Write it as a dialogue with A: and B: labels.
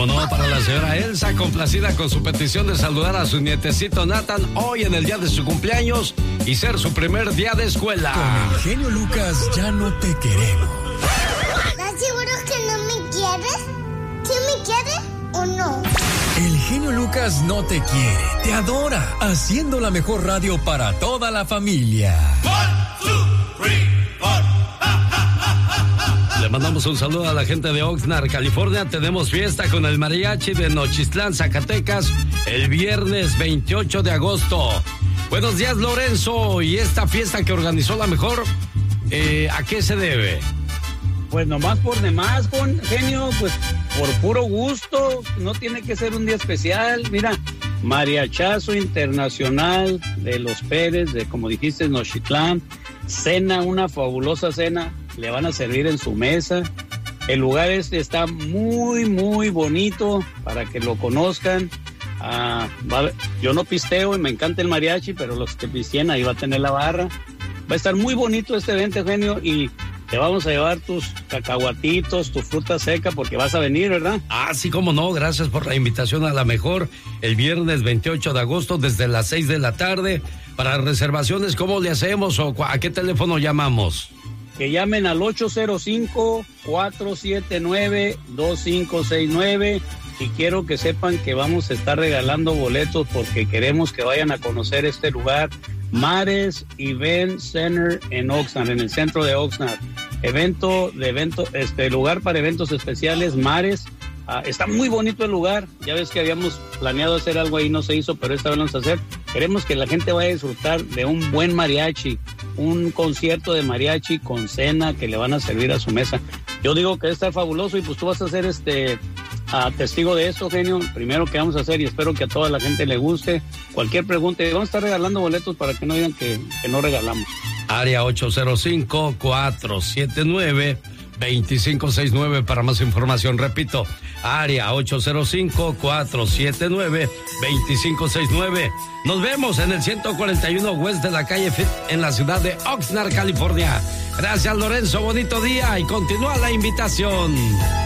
A: Como no, para la señora Elsa, complacida con su petición de saludar a su nietecito Nathan hoy en el día de su cumpleaños y ser su primer día de escuela.
B: Con el genio Lucas ya no te queremos.
C: ¿Estás seguro que no me quieres? ¿Sí me quieres o no?
B: El genio Lucas no te quiere, te adora, haciendo la mejor radio para toda la familia.
D: 1, 2, 3, 4.
A: Le mandamos un saludo a la gente de Oxnard, California. Tenemos fiesta con el mariachi de Nochistlán, Zacatecas, el viernes 28 de agosto. Buenos días, Lorenzo. ¿Y esta fiesta que organizó la mejor, a qué se debe?
E: Pues nomás por demás, genio, pues por puro gusto. No tiene que ser un día especial. Mira, mariachazo internacional de Los Pérez, de como dijiste, Nochitlán. Cena, una fabulosa cena. Le van a servir en su mesa. El lugar está muy, muy bonito para que lo conozcan. Yo no pisteo y me encanta el mariachi, pero los que pisteen ahí va a tener la barra. Va a estar muy bonito este evento, genio, y te vamos a llevar tus cacahuatitos, tu fruta seca, porque vas a venir, ¿verdad?
A: Ah, sí, cómo no. Gracias por la invitación a la mejor. El viernes 28 de agosto desde las 6 de la tarde. Para reservaciones, ¿cómo le hacemos o a qué teléfono llamamos?
E: Que llamen al 805-479-2569 y quiero que sepan que vamos a estar regalando boletos porque queremos que vayan a conocer este lugar, Mares Event Center en Oxnard, en el centro de Oxnard. Lugar para eventos especiales, Mares. Está muy bonito el lugar. Ya ves que habíamos planeado hacer algo ahí, no se hizo, pero esta vez lo vamos a hacer. Queremos que la gente vaya a disfrutar de un buen mariachi, un concierto de mariachi con cena que le van a servir a su mesa. Yo digo que está fabuloso y pues tú vas a ser testigo de esto, genio. Primero que vamos a hacer y espero que a toda la gente le guste. Cualquier pregunta, vamos a estar regalando boletos para que no digan que no regalamos.
A: Área 805-479-2569 para más información. Repito, área 805-479-2569. Nos vemos en el 141 West de la calle Fit en la ciudad de Oxnard, California. Gracias, Lorenzo. Bonito día y continúa la invitación.